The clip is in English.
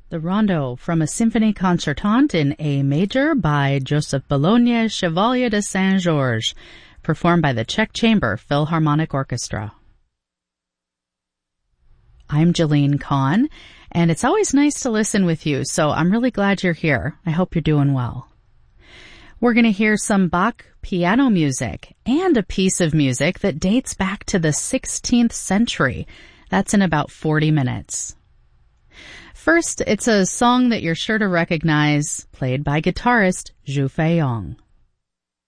The Rondo from a Symphonie Concertante in A major by Joseph Bologna, Chevalier de Saint-Georges, performed by the Czech Chamber Philharmonic Orchestra. I'm Jalene Kahn, and it's always nice to listen with you, so I'm really glad you're here. I hope you're doing well. We're going to hear some Bach piano music and a piece of music that dates back to the 16th century. That's in about 40 minutes. First, it's a song that you're sure to recognize, played by guitarist Zhu Feiyong.